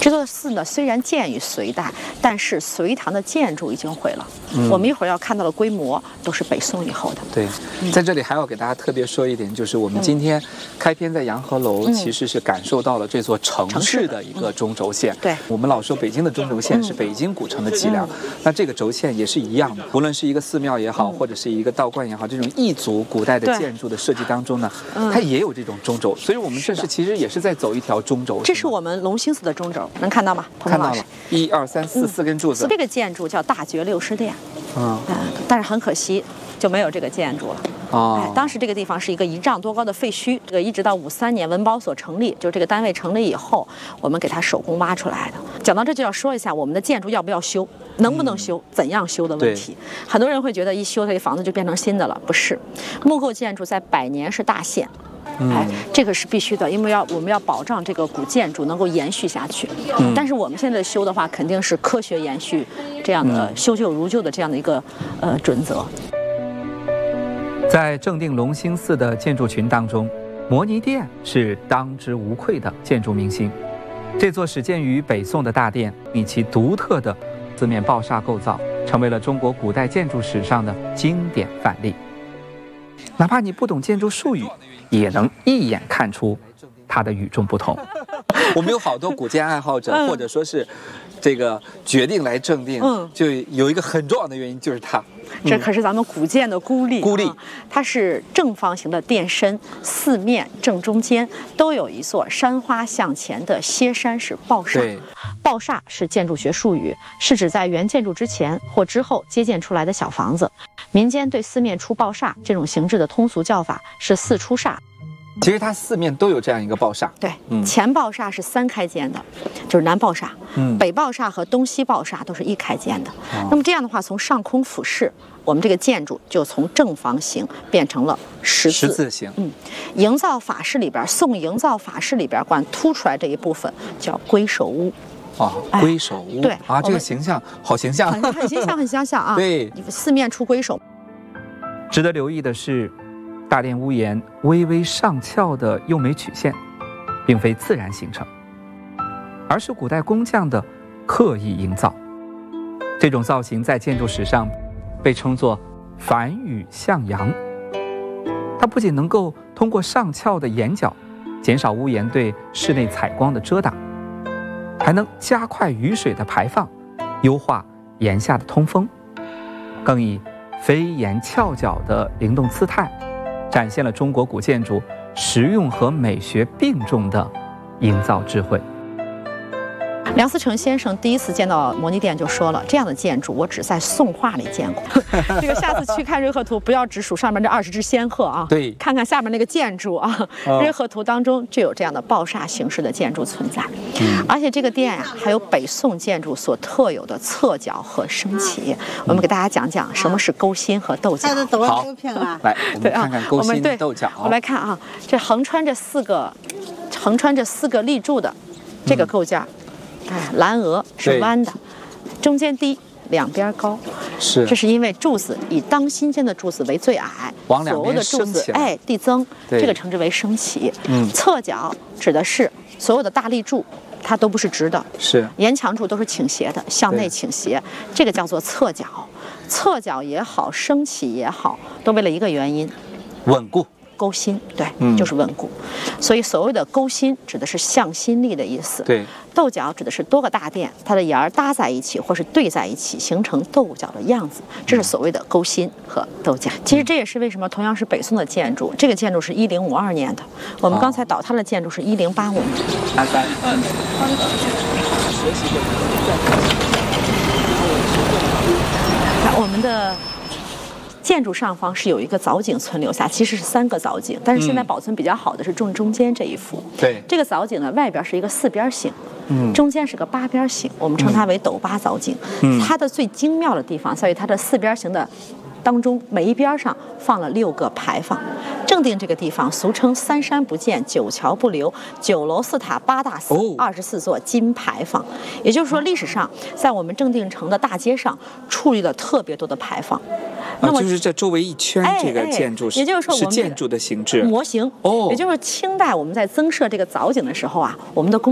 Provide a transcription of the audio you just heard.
这座寺呢，虽然建于隋代，但是隋唐的建筑已经毁了。我们一会儿要看到的规模都是北宋以后的。 对，在这里还要给大家特别说一点，就是我们今天开篇在洋河楼，其实是感受到了这座城市的一个中轴线。 对， 我们老说北京的中轴线是北京古城的脊梁，那这个轴线也是一样的。无论是一个寺庙也好，或者是一个道观也好，这种异族古代的建筑的设计当中呢，它也有这种中轴，所以我们这是其实也是在走一条中轴。 这是我们隆兴寺的中轴，能看到吗？ 看到了，1、2、3、4，四根柱子。 这个建筑叫大觉六师殿，但是很可惜就没有这个建筑了。当时这个地方是一个1丈多高的废墟，这个一直到53年文保所成立，就这个单位成立以后，我们给它手工挖出来的。讲到这就要说一下我们的建筑要不要修，能不能修，怎样修的问题。很多人会觉得一修这个房子就变成新的了，不是。木构建筑在100年是大限。这个是必须的，因为我们要保障这个古建筑能够延续下去。但是我们现在修的话，肯定是科学延续这样的修旧如旧的这样的一个准则。 在正定隆兴寺的建筑群当中，摩尼殿是当之无愧的建筑明星。这座始建于北宋的大殿，以其独特的四面抱厦构造，成为了中国古代建筑史上的经典范例。哪怕你不懂建筑术语，也能一眼看出它的与众不同。 我们有好多古建爱好者，或者说是这个决定来正定，就有一个很重要的原因，就是它。 这可是咱们古建的孤立。它是正方形的殿身，四面正中间都有一座山花向前的歇山式抱厦。抱厦是建筑学术语，是指在原建筑之前或之后接建出来的小房子。民间对四面出抱厦这种形制的通俗叫法是四出厦。 其实它四面都有这样一个抱厦。 对，前抱厦是3开间的，就是南抱厦。北抱厦和东西抱厦都是1开间的。那么这样的话，从上空俯视，我们这个建筑就从正方形变成了十字形。营造法式里边，宋营造法式里边管凸出来这一部分叫龟首屋。 龟首屋。对啊，这个形象好形象， 很形象，很形象啊。 对， 四面出龟首。 值得留意的是，大殿屋檐微微上翘的优美曲线，并非自然形成，而是古代工匠的刻意营造。这种造型在建筑史上被称作反羽向阳。它不仅能够通过上翘的檐角减少屋檐对室内采光的遮挡，还能加快雨水的排放，优化檐下的通风，更以飞檐翘角的灵动姿态展现了中国古建筑实用和美学并重的营造智慧。 梁思成先生第一次见到摩尼殿就说了，这样的建筑我只在宋画里见过。这个下次去看瑞鹤图，不要只数上面这20只仙鹤啊， 对， 看看下面那个建筑啊。瑞鹤图当中就有这样的抱厦形式的建筑存在。而且这个殿呀，还有北宋建筑所特有的侧角和升起。我们给大家讲讲什么是勾心和斗角。 好，来，我们看看勾心斗角。 我们来看啊，这横穿这四个立柱的这个构件。蓝额是弯的，中间低，两边高，这是因为柱子以当心间的柱子为最矮， 往两边升起来， 递增，这个称之为升起。侧角指的是所有的大立柱，它都不是直的，沿墙柱都是倾斜的，向内倾斜，这个叫做侧角。侧角也好，升起也好，都为了一个原因， 稳固。 勾心，对，就是稳固。所以所谓的勾心指的是向心力的意思。 对， 斗角指的是多个大殿，它的檐搭在一起或是对在一起，形成斗角的样子，这是所谓的勾心和斗角。其实这也是为什么同样是北宋的建筑，这个建筑是1052年的，我们刚才倒塌的建筑是1085年。我们的建筑上方是有一个藻井存留下，其实是3个藻井，但是现在保存比较好的是中间这一幅。 对， 这个藻井呢，外边是一个4边形，中间是个8边形，我们称它为斗八藻井。它的最精妙的地方在于它的4边形的当中，每一边上放了6个牌坊。正定这个地方俗称3山不见，9桥不留，9楼4塔8大寺，24座金牌坊。也就是说，历史上在我们正定城的大街上矗立了特别多的牌坊。 那么就是这周围一圈这个建筑， 也就是说是建筑的形制模型。也就是清代我们在增设这个藻井的时候啊，我们的工